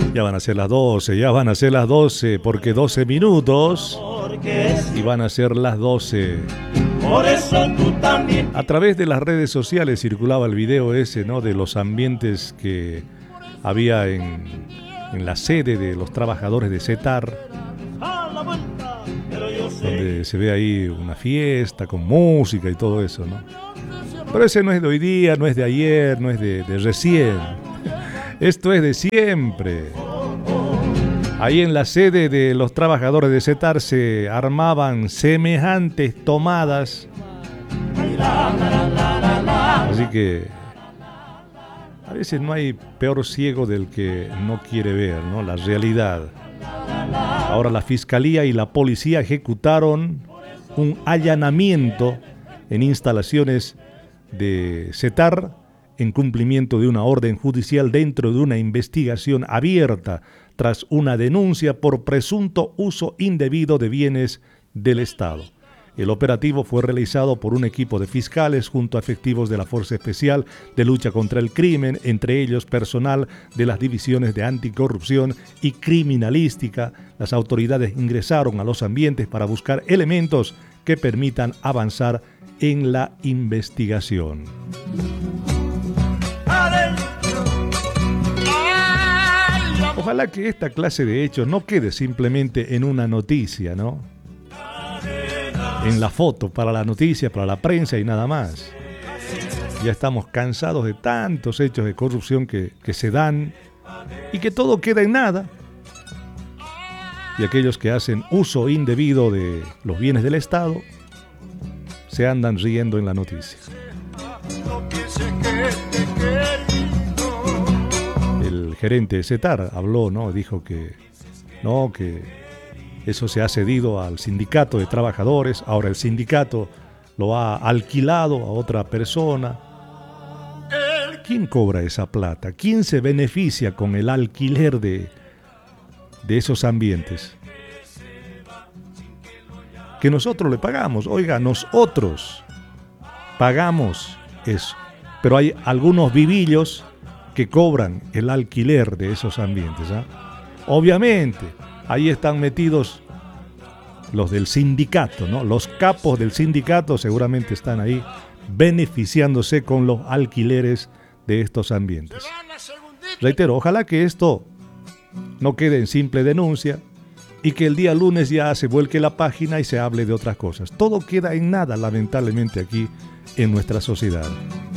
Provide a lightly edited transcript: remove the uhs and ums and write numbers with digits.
Ya van a ser las 12, ya van a ser las 12, porque 12 minutos y van a ser las 12. Por eso tú también. A través de las redes sociales circulaba el video ese, ¿no? De los ambientes que había en la sede de los trabajadores de CETAR, donde se ve ahí una fiesta con música y todo eso, ¿no? Pero ese no es de hoy día, no es de ayer, no es de recién. Esto es de siempre. Ahí en la sede de los trabajadores de CETAR se armaban semejantes tomadas. Así que a veces no hay peor ciego del que no quiere ver, ¿no? La realidad. Ahora la Fiscalía y la Policía ejecutaron un allanamiento en instalaciones de CETAR en cumplimiento de una orden judicial dentro de una investigación abierta tras una denuncia por presunto uso indebido de bienes del Estado. El operativo fue realizado por un equipo de fiscales junto a efectivos de la Fuerza Especial de Lucha contra el Crimen, entre ellos personal de las divisiones de anticorrupción y criminalística. Las autoridades ingresaron a los ambientes para buscar elementos que permitan avanzar en la investigación. Ojalá que esta clase de hechos no quede simplemente en una noticia, ¿no? En la foto, para la noticia, para la prensa y nada más. Ya estamos cansados de tantos hechos de corrupción que se dan y que todo queda en nada. Y aquellos que hacen uso indebido de los bienes del Estado se andan riendo en la noticia. El gerente de CETAR habló, ¿no? Dijo que no, que eso se ha cedido al sindicato de trabajadores. Ahora el sindicato lo ha alquilado a otra persona. ¿Quién cobra esa plata? ¿Quién se beneficia con el alquiler de esos ambientes? Que nosotros le pagamos. Oiga, nosotros pagamos eso. Pero hay algunos vivillos que cobran el alquiler de esos ambientes, ¿eh? Obviamente, ahí están metidos los del sindicato, ¿no? Los capos del sindicato seguramente están ahí beneficiándose con los alquileres de estos ambientes. Reitero, ojalá que esto no quede en simple denuncia y que el día lunes ya se vuelque la página y se hable de otras cosas. Todo queda en nada, lamentablemente, aquí en nuestra sociedad.